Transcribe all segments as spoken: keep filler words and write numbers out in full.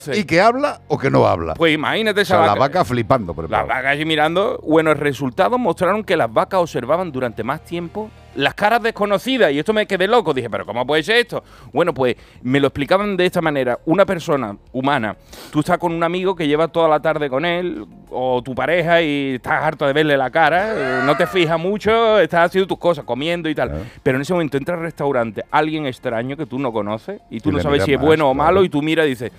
¿Y que habla o que no habla? Pues imagínate esa o sea, vaca. la vaca flipando. Las vacas allí mirando. Bueno, el resultado mostraron que las vacas observaban durante más tiempo las caras desconocidas. Y esto me quedé loco. Dije, ¿pero cómo puede ser esto? Bueno, pues me lo explicaban de esta manera. Una persona humana, tú estás con un amigo que llevas toda la tarde con él, o tu pareja, y estás harto de verle la cara, eh, no te fijas mucho, estás haciendo tus cosas, comiendo y tal. Claro. Pero en ese momento entra al restaurante alguien extraño que tú no conoces y tú y no sabes si es más, bueno o malo, claro. Y tú miras y dices,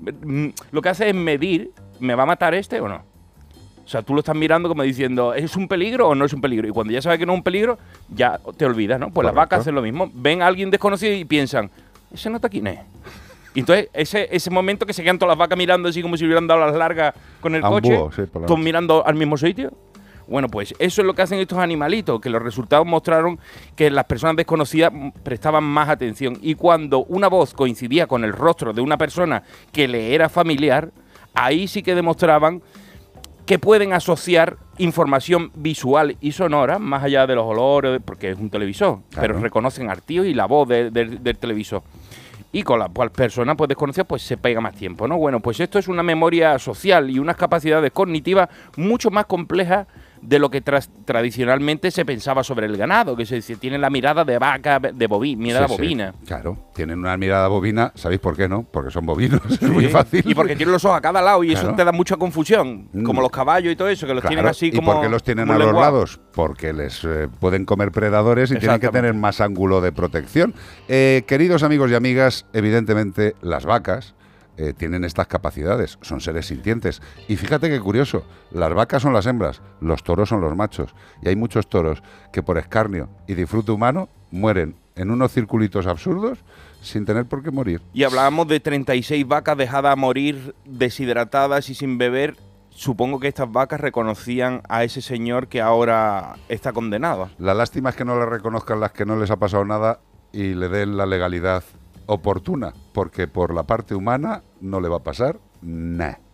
lo que hace es medir, ¿me va a matar este o no? O sea, tú lo estás mirando como diciendo, ¿es un peligro o no es un peligro? Y cuando ya sabes que no es un peligro, ya te olvidas, ¿no? Pues Correcto. Las vacas hacen lo mismo. Ven a alguien desconocido y piensan, ¿ese no está quién es? Y entonces, ese, ese momento que se quedan todas las vacas mirando así como si hubieran dado las largas con el a coche, búho, sí, todos mirando al mismo sitio. Bueno, pues eso es lo que hacen estos animalitos, que los resultados mostraron que las personas desconocidas prestaban más atención. Y cuando una voz coincidía con el rostro de una persona que le era familiar, ahí sí que demostraban que pueden asociar información visual y sonora, más allá de los olores, porque es un televisor, claro. Pero reconocen al tío y la voz de, de, del televisor. Y con la cual persona pues desconocida pues se pega más tiempo, ¿no? Bueno, pues esto es una memoria social y unas capacidades cognitivas mucho más complejas de lo que tra tradicionalmente se pensaba sobre el ganado, que se dice, tienen la mirada de vaca, de bovina, mirada sí, bovina. Sí, claro, tienen una mirada bovina, ¿sabéis por qué no? Porque son bovinos, sí. Es muy fácil. Y porque tienen los ojos a cada lado y claro. Eso te da mucha confusión, mm. como los caballos y todo eso, que los claro. Tienen así como... ¿Y por qué los tienen a los lados? Porque les eh, pueden comer predadores y tienen que tener más ángulo de protección. Eh, queridos amigos y amigas, evidentemente las vacas Eh, tienen estas capacidades, son seres sintientes. Y fíjate qué curioso, las vacas son las hembras, los toros son los machos. Y hay muchos toros que por escarnio y disfrute humano mueren en unos circulitos absurdos sin tener por qué morir. Y hablábamos de treinta y seis vacas dejadas a morir deshidratadas y sin beber. Supongo que estas vacas reconocían a ese señor que ahora está condenado. La lástima es que no le reconozcan las que no les ha pasado nada y le den la legalidad oportuna, porque por la parte humana no le va a pasar nada.